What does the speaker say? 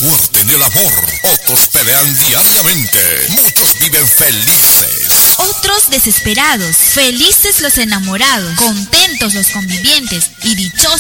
fuerte en el amor, otros pelean diariamente, muchos viven felices, otros desesperados, felices los enamorados, contentos los convivientes y dichosos